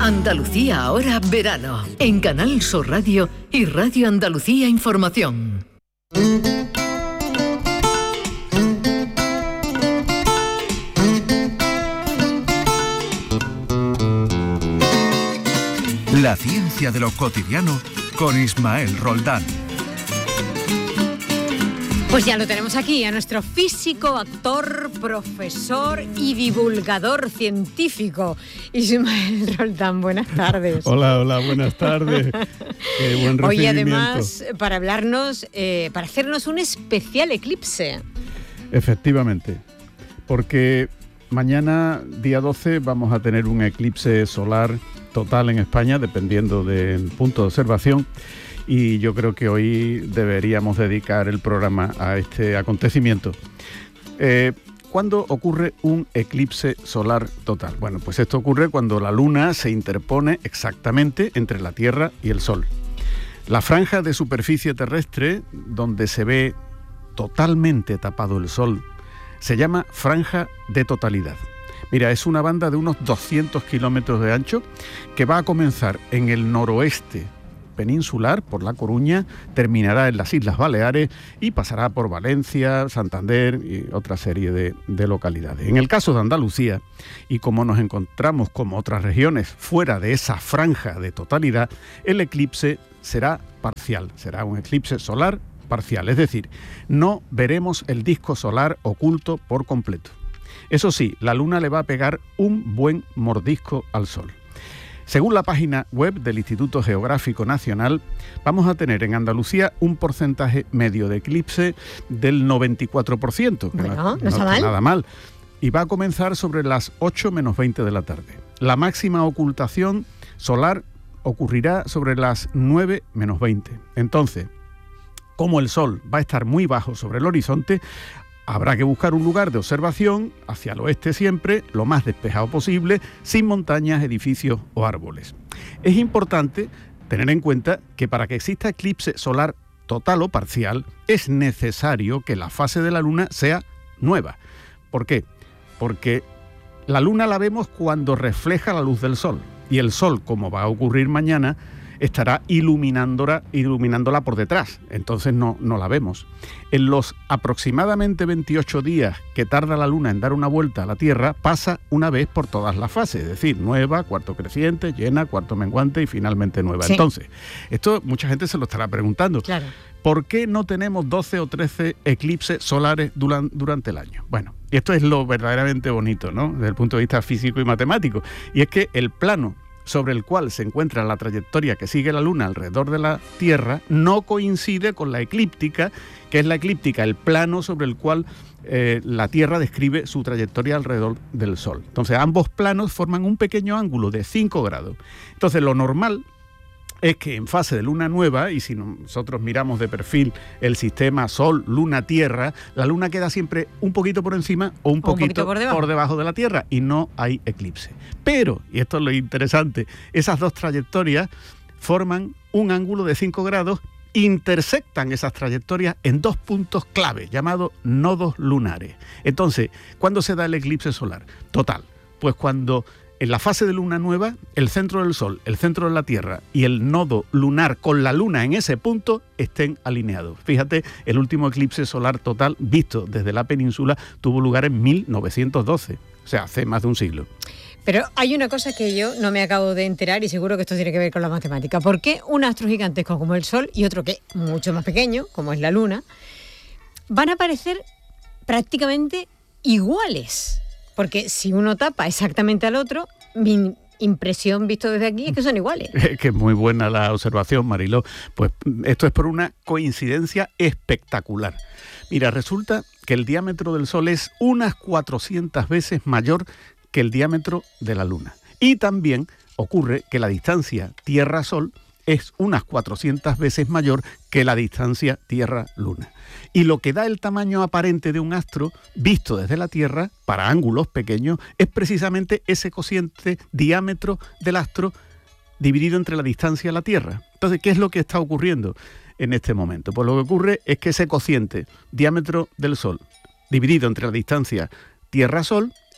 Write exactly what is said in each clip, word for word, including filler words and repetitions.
Andalucía ahora verano, en Canal Sur Radio y Radio Andalucía Información. La ciencia de lo cotidiano con Ismael Roldán. Pues ya lo tenemos aquí, a nuestro físico, actor, profesor y divulgador científico, Ismael Roldán. Buenas tardes. Hola, hola, buenas tardes. Qué buen recibimiento. Hoy además, para hablarnos, eh, para hacernos un especial eclipse. Efectivamente, porque mañana, día doce, vamos a tener un eclipse solar total en España, dependiendo del punto de observación. Y yo creo que hoy deberíamos dedicar el programa a este acontecimiento. Eh, ¿Cuándo ocurre un eclipse solar total? Bueno, pues esto ocurre cuando la Luna se interpone exactamente entre la Tierra y el Sol. La franja de superficie terrestre, donde se ve totalmente tapado el Sol, se llama franja de totalidad. Mira, es una banda de unos doscientos kilómetros de ancho que va a comenzar en el noroeste peninsular, por La Coruña, terminará en las Islas Baleares y pasará por Valencia, Santander y otra serie de, de localidades. En el caso de Andalucía, y como nos encontramos como otras regiones fuera de esa franja de totalidad, el eclipse será parcial, será un eclipse solar parcial, es decir, no veremos el disco solar oculto por completo. Eso sí, la Luna le va a pegar un buen mordisco al Sol. Según la página web del Instituto Geográfico Nacional, vamos a tener en Andalucía un porcentaje medio de eclipse del noventa y cuatro por ciento. Bueno, no, no está mal. Nada mal. Y va a comenzar sobre las ocho menos veinte de la tarde. La máxima ocultación solar ocurrirá sobre las nueve menos veinte. Entonces, como el Sol va a estar muy bajo sobre el horizonte, habrá que buscar un lugar de observación hacia el oeste siempre, lo más despejado posible, sin montañas, edificios o árboles. Es importante tener en cuenta que para que exista eclipse solar total o parcial, es necesario que la fase de la Luna sea nueva. ¿Por qué? Porque la Luna la vemos cuando refleja la luz del Sol, y el Sol, como va a ocurrir mañana, estará iluminándola, iluminándola por detrás, entonces no, no la vemos. En los aproximadamente veintiocho días que tarda la Luna en dar una vuelta a la Tierra, pasa una vez por todas las fases, es decir, nueva, cuarto creciente, llena, cuarto menguante y finalmente nueva. Sí. Entonces, esto mucha gente se lo estará preguntando. Claro. ¿Por qué no tenemos doce o trece eclipses solares durante, durante el año? Bueno, y esto es lo verdaderamente bonito, ¿no?, desde el punto de vista físico y matemático, y es que el plano sobre el cual se encuentra la trayectoria que sigue la Luna alrededor de la Tierra no coincide con la eclíptica, que es la eclíptica, el plano sobre el cual eh, la Tierra describe su trayectoria alrededor del Sol. Entonces, ambos planos forman un pequeño ángulo de cinco grados. Entonces, lo normal es que en fase de luna nueva, y si nosotros miramos de perfil el sistema Sol, Luna, Tierra, la Luna queda siempre un poquito por encima o un, un poquito, poquito por, debajo. por debajo de la Tierra, y no hay eclipse. Pero, y esto es lo interesante, esas dos trayectorias forman un ángulo de cinco grados, intersectan esas trayectorias en dos puntos clave, llamados nodos lunares. Entonces, ¿cuándo se da el eclipse solar total? Pues cuando en la fase de luna nueva, el centro del Sol, el centro de la Tierra y el nodo lunar con la Luna en ese punto estén alineados. Fíjate, el último eclipse solar total visto desde la península tuvo lugar en mil novecientos doce, o sea, hace más de un siglo. Pero hay una cosa que yo no me acabo de enterar y seguro que esto tiene que ver con la matemática. ¿Por qué un astro gigantesco como el Sol y otro que es mucho más pequeño, como es la Luna, van a parecer prácticamente iguales? Porque si uno tapa exactamente al otro, mi impresión visto desde aquí es que son iguales. Es que es muy buena la observación, Mariló. Pues esto es por una coincidencia espectacular. Mira, resulta que el diámetro del Sol es unas cuatrocientas veces mayor que el diámetro de la Luna. Y también ocurre que la distancia Tierra-Sol es unas cuatrocientas veces mayor que la distancia Tierra-Luna. Y lo que da el tamaño aparente de un astro, visto desde la Tierra, para ángulos pequeños, es precisamente ese cociente diámetro del astro dividido entre la distancia a la Tierra. Entonces, ¿qué es lo que está ocurriendo en este momento? Pues lo que ocurre es que ese cociente diámetro del Sol, dividido entre la distancia Tierra-Sol,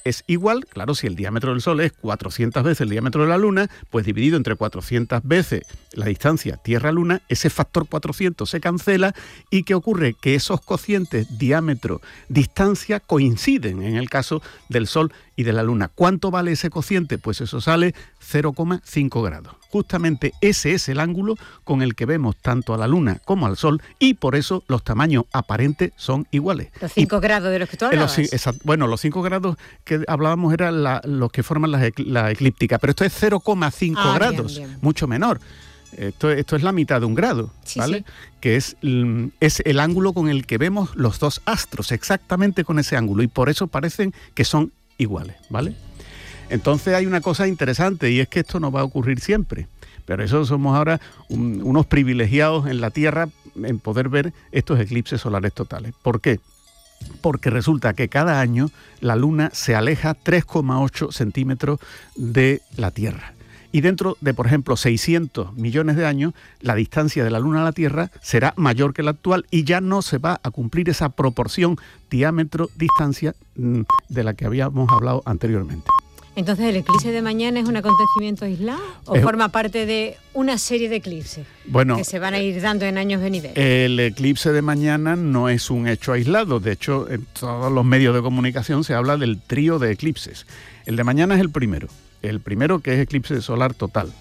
es igual, claro, si el diámetro del Sol es cuatrocientas veces el diámetro de la Luna, pues dividido entre cuatrocientas veces la distancia Tierra-Luna, ese factor cuatrocientos se cancela. ¿Y qué ocurre? Que esos cocientes diámetro, distancia coinciden en el caso del Sol y de la Luna. ¿Cuánto vale ese cociente? Pues eso sale cero coma cinco grados. Justamente ese es el ángulo con el que vemos tanto a la Luna como al Sol, y por eso los tamaños aparentes son iguales. Los cinco y, grados de los que tú hablabas. Los, esa, bueno, los cinco grados que hablábamos eran la, los que forman la, la eclíptica, pero esto es cero coma cinco ah, grados, bien, bien. Mucho menor. Esto, esto es la mitad de un grado, sí, ¿vale? Sí. Que es, es el ángulo con el que vemos los dos astros, exactamente con ese ángulo, y por eso parecen que son iguales, ¿vale? Entonces hay una cosa interesante, y es que esto no va a ocurrir siempre, pero eso somos ahora un, unos privilegiados en la Tierra en poder ver estos eclipses solares totales. ¿Por qué? Porque resulta que cada año la Luna se aleja tres coma ocho centímetros de la Tierra. Y dentro de, por ejemplo, seiscientos millones de años, la distancia de la Luna a la Tierra será mayor que la actual y ya no se va a cumplir esa proporción diámetro-distancia de la que habíamos hablado anteriormente. Entonces, ¿el eclipse de mañana es un acontecimiento aislado o es, forma parte de una serie de eclipses bueno, que se van a ir dando en años venideros? El eclipse de mañana no es un hecho aislado. De hecho, en todos los medios de comunicación se habla del trío de eclipses. El de mañana es el primero. El primero, que es eclipse solar total.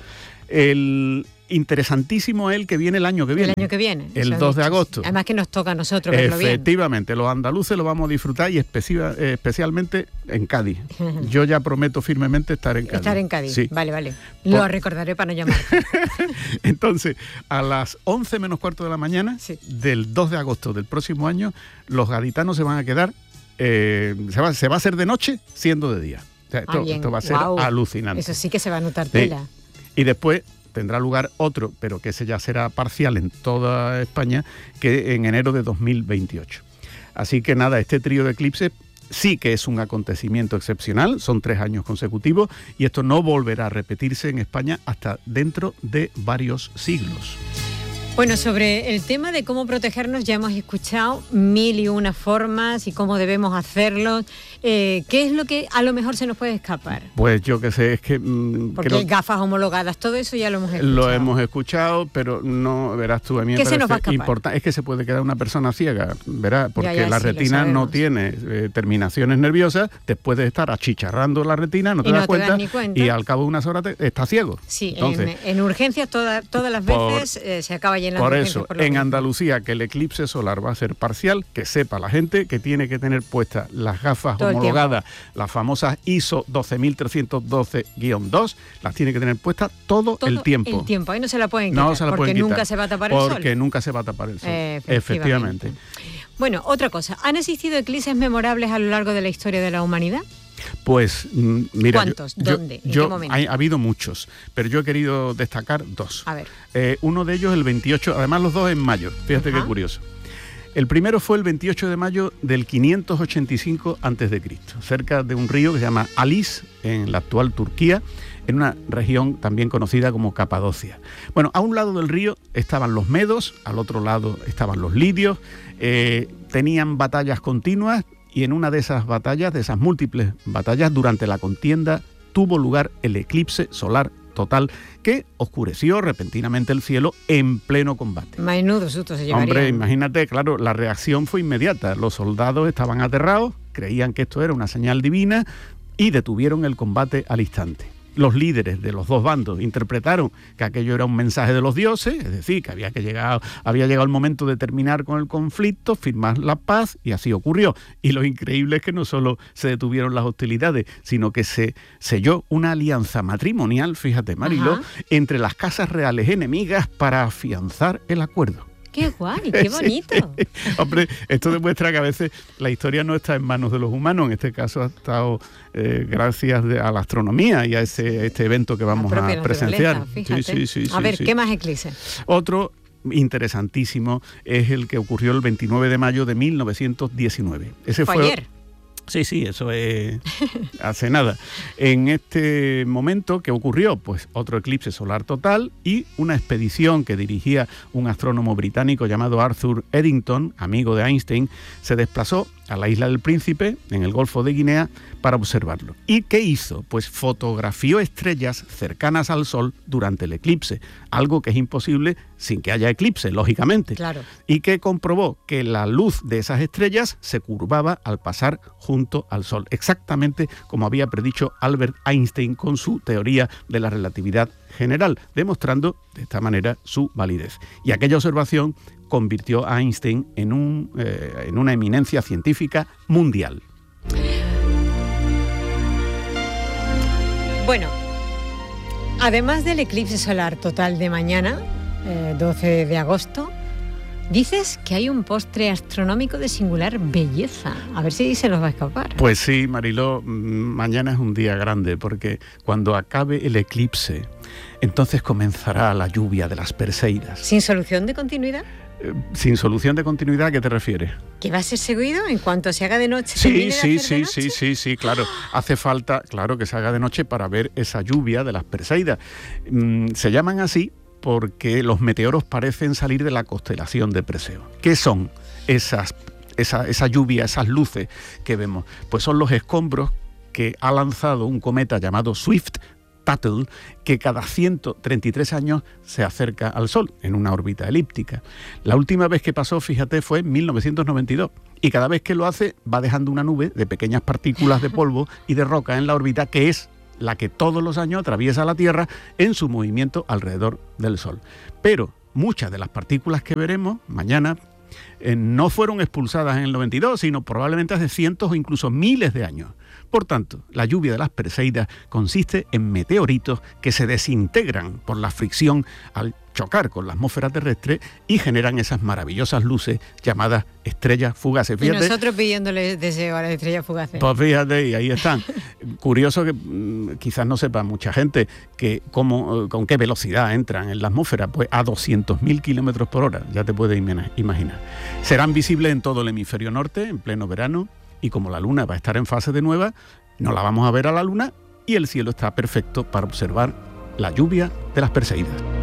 El interesantísimo es el que viene el año que viene. El año que viene. El dos de agosto. Además que nos toca a nosotros verlo bien. Efectivamente, los andaluces lo vamos a disfrutar y especi- eh, especialmente en Cádiz. Yo ya prometo firmemente estar en Cádiz. Estar en Cádiz, sí. Vale, vale. Lo Por... recordaré para no llamarte. Entonces, a las once menos cuarto de la mañana, sí. del dos de agosto del próximo año, los gaditanos se van a quedar, eh, se, va, se va a hacer de noche siendo de día. O sea, esto, ah, esto va a ser wow. alucinante. Eso sí que se va a notar tela. Sí. Y después tendrá lugar otro, pero que ese ya será parcial en toda España, que en enero de dos mil veintiocho. Así que nada, este trío de eclipses sí que es un acontecimiento excepcional, son tres años consecutivos, y esto no volverá a repetirse en España hasta dentro de varios siglos. Bueno, sobre el tema de cómo protegernos ya hemos escuchado mil y una formas y cómo debemos hacerlo. Eh, ¿Qué es lo que a lo mejor se nos puede escapar? Pues yo qué sé, es que... Mmm, Porque creo, gafas homologadas, todo eso ya lo hemos escuchado. Lo hemos escuchado, pero no, verás tú, a mí me parece importante. Es que se puede quedar una persona ciega, verás, porque ya, ya, la sí, retina no tiene eh, terminaciones nerviosas, te puedes estar achicharrando la retina, no te, das, no cuenta, te das ni cuenta, y al cabo de unas horas te, estás ciego. Sí, Entonces, en, en urgencias toda, todas las veces por, eh, se acaba llenando. Por eso, por en mismo. Andalucía, que el eclipse solar va a ser parcial, que sepa la gente que tiene que tener puestas las gafas todo homologadas, las famosas I S O doce mil trescientos doce guión dos, las tiene que tener puestas todo, todo el tiempo. el tiempo, ahí no se la pueden quitar, no se la porque pueden quitar, nunca se va a tapar el sol. Porque nunca se va a tapar el sol, eh, efectivamente. efectivamente. Bueno, otra cosa, ¿han existido eclipses memorables a lo largo de la historia de la humanidad? Pues mira, ¿cuántos? Yo, ¿Dónde? Yo, ¿En qué momento? Ha, ha habido muchos, pero yo he querido destacar dos. A ver. Eh, uno de ellos el veintiocho, además los dos en mayo, fíjate Ajá. qué curioso. El primero fue el veintiocho de mayo del quinientos ochenta y cinco antes de Cristo, cerca de un río que se llama Alis, en la actual Turquía, en una región también conocida como Capadocia. Bueno, a un lado del río estaban los medos, al otro lado estaban los lidios, eh, tenían batallas continuas, y en una de esas batallas, de esas múltiples batallas, durante la contienda, tuvo lugar el eclipse solar total, que oscureció repentinamente el cielo en pleno combate. Menudo susto se llevaría. Hombre, imagínate, claro, la reacción fue inmediata. Los soldados estaban aterrados, creían que esto era una señal divina y detuvieron el combate al instante. Los líderes de los dos bandos interpretaron que aquello era un mensaje de los dioses, es decir, que había, que llegar, había llegado el momento de terminar con el conflicto, firmar la paz, y así ocurrió. Y lo increíble es que no solo se detuvieron las hostilidades, sino que se selló una alianza matrimonial, fíjate, Mariló, Ajá. entre las casas reales enemigas para afianzar el acuerdo. ¡Qué guay! ¡Qué bonito! Sí. Hombre, esto demuestra que a veces la historia no está en manos de los humanos. En este caso ha estado eh, gracias de, a la astronomía y a ese este evento que vamos a presenciar. Sí, sí, sí, a sí, ver, sí. ¿qué más eclipses? Otro interesantísimo es el que ocurrió el veintinueve de mayo de mil novecientos diecinueve. Ese fue, fue ayer. Sí, sí, eso es hace nada. En este momento, ¿qué ocurrió? Pues otro eclipse solar total y una expedición que dirigía un astrónomo británico llamado Arthur Eddington, amigo de Einstein, se desplazó a la isla del Príncipe, en el Golfo de Guinea, para observarlo. ¿Y qué hizo? Pues fotografió estrellas cercanas al Sol durante el eclipse, algo que es imposible sin que haya eclipse, lógicamente. Claro. Y que comprobó que la luz de esas estrellas se curvaba al pasar junto al Sol, exactamente como había predicho Albert Einstein con su teoría de la relatividad general, demostrando de esta manera su validez. Y aquella observación convirtió a Einstein en, un, eh, en una eminencia científica mundial. Bueno, además del eclipse solar total de mañana, eh, doce de agosto, dices que hay un postre astronómico de singular belleza. A ver si se nos va a escapar. Pues sí, Mariló, mañana es un día grande porque cuando acabe el eclipse, entonces comenzará la lluvia de las Perseidas. ¿Sin solución de continuidad? Eh, ¿Sin solución de continuidad a qué te refieres? ¿Que va a ser seguido en cuanto se haga de noche? Sí, sí, sí, de sí, sí, sí, claro. Hace falta, claro, que se haga de noche para ver esa lluvia de las Perseidas. Mm, se llaman así porque los meteoros parecen salir de la constelación de Perseo. ¿Qué son esas, esa, esa lluvia, esas luces que vemos? Pues son los escombros que ha lanzado un cometa llamado Swift-Tuttle, que cada ciento treinta y tres años se acerca al Sol en una órbita elíptica. La última vez que pasó, fíjate, fue en mil novecientos noventa y dos. Y cada vez que lo hace va dejando una nube de pequeñas partículas de polvo y de roca en la órbita, que es la que todos los años atraviesa la Tierra en su movimiento alrededor del Sol. Pero muchas de las partículas que veremos mañana eh, no fueron expulsadas en el noventa y dos, sino probablemente hace cientos o incluso miles de años. Por tanto, la lluvia de las Perseidas consiste en meteoritos que se desintegran por la fricción al chocar con la atmósfera terrestre y generan esas maravillosas luces llamadas estrellas fugaces. Fíjate, y nosotros pidiéndole deseo a las estrellas fugaces. Pues fíjate, y ahí están. Curioso que mmm, quizás no sepa mucha gente que cómo, con qué velocidad entran en la atmósfera, pues a doscientos mil kilómetros por hora, ya te puedes imaginar. Serán visibles en todo el hemisferio norte, en pleno verano, y como la luna va a estar en fase de nueva, no la vamos a ver a la luna y el cielo está perfecto para observar la lluvia de las Perseidas.